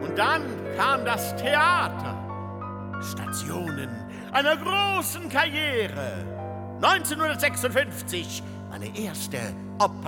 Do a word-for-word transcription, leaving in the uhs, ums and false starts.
Und dann kam das Theater. Stationen einer großen Karriere. neunzehnhundertsechsundfünfzig meine erste Oper.